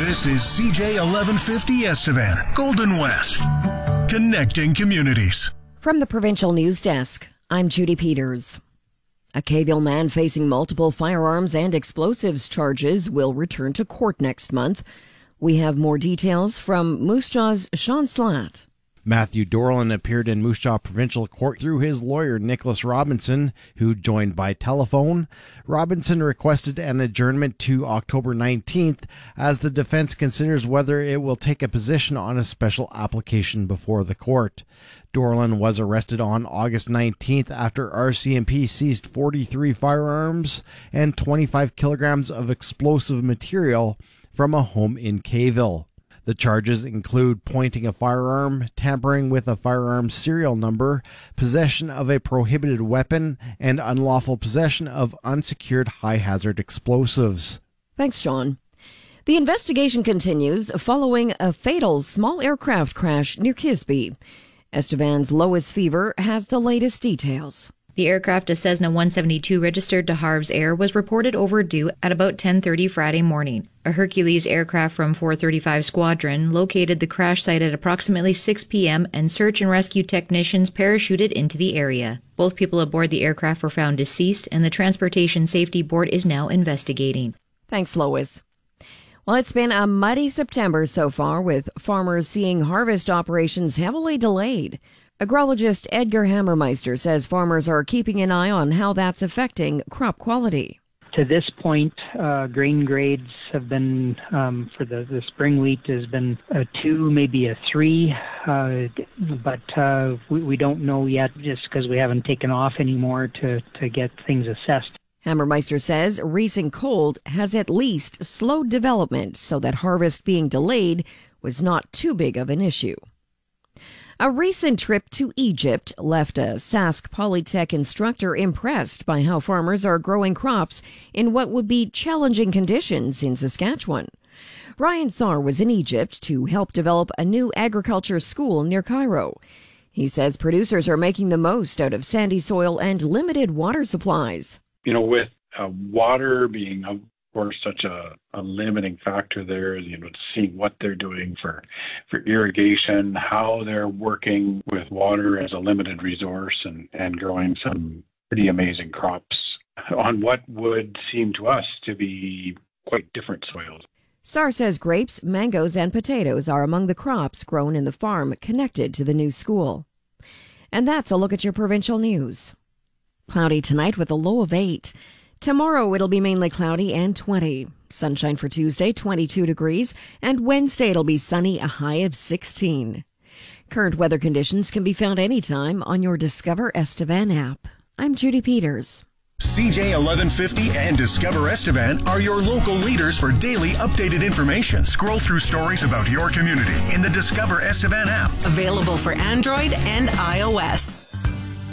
This is CJ 1150 Estevan, Golden West, connecting communities. From the Provincial News Desk, I'm Judy Peters. A Cahill man facing multiple firearms and explosives charges will return to court next month. We have more details from Moose Jaw's Sean Slatt. Matthew Dorland appeared in Moose Jaw Provincial Court through his lawyer, Nicholas Robinson, who joined by telephone. Robinson requested an adjournment to October 19th as the defense considers whether it will take a position on a special application before the court. Dorland was arrested on August 19th after RCMP seized 43 firearms and 25 kilograms of explosive material from a home in Cahill. The charges include pointing a firearm, tampering with a firearm serial number, possession of a prohibited weapon, and unlawful possession of unsecured high-hazard explosives. Thanks, Sean. The investigation continues following a fatal small aircraft crash near Kisby. Estevan's Lois Fever has the latest details. The aircraft, a Cessna 172 registered to Harves Air, was reported overdue at about 10:30 Friday morning. A Hercules aircraft from 435 Squadron located the crash site at approximately 6 p.m. and search and rescue technicians parachuted into the area. Both people aboard the aircraft were found deceased, and the Transportation Safety Board is now investigating. Thanks, Lois. Well, it's been a muddy September so far, with farmers seeing harvest operations heavily delayed. Agrologist Edgar Hammermeister says farmers are keeping an eye on how that's affecting crop quality. To this point, grain grades have been, for the spring wheat, has been a 2, maybe a 3, but we don't know yet just because we haven't taken off anymore to get things assessed. Hammermeister says recent cold has at least slowed development so that harvest being delayed was not too big of an issue. A recent trip to Egypt left a Sask Polytech instructor impressed by how farmers are growing crops in what would be challenging conditions in Saskatchewan. Brian Saar was in Egypt to help develop a new agriculture school near Cairo. He says producers are making the most out of sandy soil and limited water supplies. You know, with water being, of course, such a limiting factor there, seeing what they're doing for irrigation, how they're working with water as a limited resource and growing some pretty amazing crops on what would seem to us to be quite different soils. Saar says grapes, mangoes, and potatoes are among the crops grown in the farm connected to the new school. And that's a look at your provincial news. Cloudy tonight with a low of 8. Tomorrow it'll be mainly cloudy and 20. Sunshine for Tuesday, 22 degrees. And Wednesday it'll be sunny, a high of 16. Current weather conditions can be found anytime on your Discover Estevan app. I'm Judy Peters. CJ 1150 and Discover Estevan are your local leaders for daily updated information. Scroll through stories about your community in the Discover Estevan app. Available for Android and iOS.